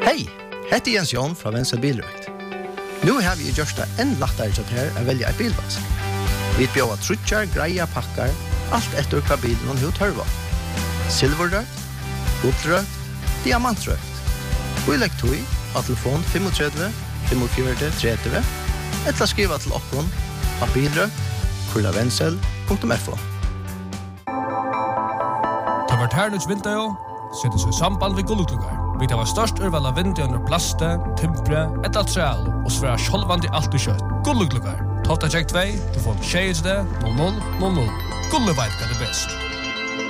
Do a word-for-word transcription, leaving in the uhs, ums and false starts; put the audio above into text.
Hej, heter Jens Jon fra Venstre Bilrøkt. Nu har vi gjort det enn lettere til her å velge en bilvask. Vi bjør trutjar, greia, pakkar, alt etter hva bilen og hva tørva. Silverrøkt, guldrøkt, diamantrøkt. Og i legg tog av telefon tre fem fem fire tre tre eller skriva til okkon av bilrøkt, kurlavensel punktum f o. Ta vart her nødt vinter jo, settes i samband ved gullutlugar. Vi tar størst urval av vinter under plaste, timpre, et altreal, og svære sjolvandi alt i kjøtt. Gullutlugar. Tofta tjekk tvei, du får tjejs det, null null null null. Gulleveit er det best.